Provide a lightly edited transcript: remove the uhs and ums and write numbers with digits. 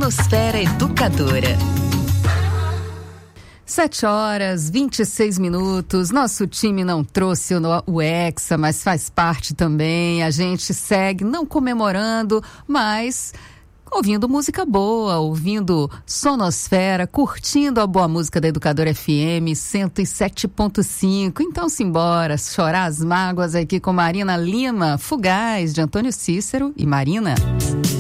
Sonosfera Educadora. 7h26. Nosso time não trouxe o Hexa, mas faz parte também. A gente segue não comemorando, mas ouvindo música boa, ouvindo Sonosfera, curtindo a boa música da Educadora FM 107.5. Então simbora chorar as mágoas aqui com Marina Lima, Fugaz, de Antônio Cícero e Marina.